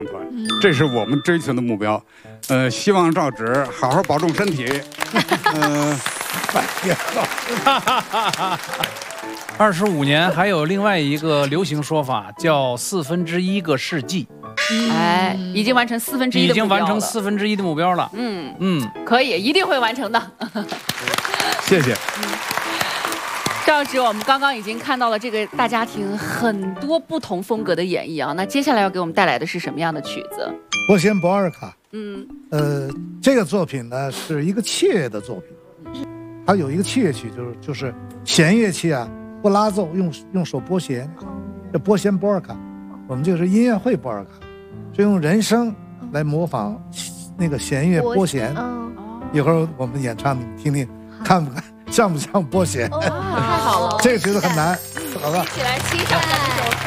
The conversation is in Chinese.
团，这是我们追求的目标。希望赵芷好好保重身体。 25年，还有另外一个流行说法叫1/4个世纪。 哎，已经完成1/4的目标了。 已经完成1/4的目标了。 可以，一定会完成的。 谢谢。 赵芷，我们刚刚已经看到了这个大家庭很多不同风格的演绎啊，那接下来要给我们带来的是什么样的曲子？ 波仙波尔卡。这个作品呢是一个器乐的作品，它有一个器乐曲，就是弦乐器啊，不拉奏，用手拨弦，这波仙波尔卡。我们这个是音乐会波尔卡，是用人声来模仿那个弦乐拨弦。一会儿我们演唱，你们听听，看不看像不像拨弦？ 太好了， 这个曲子很难，好吧？ 一起来欣赏一下这首